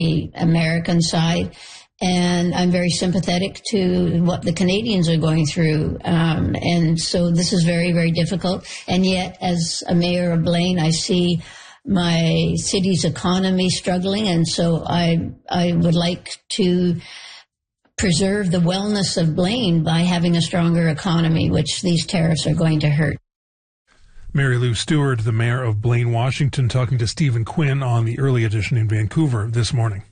the American side. And I'm very sympathetic to what the Canadians are going through. And so this is very, very difficult. And yet, as a mayor of Blaine, I see my city's economy struggling. And so I would like to preserve the wellness of Blaine by having a stronger economy, which these tariffs are going to hurt. Mary Lou Stewart, the mayor of Blaine, Washington, talking to Stephen Quinn on the Early Edition in Vancouver this morning.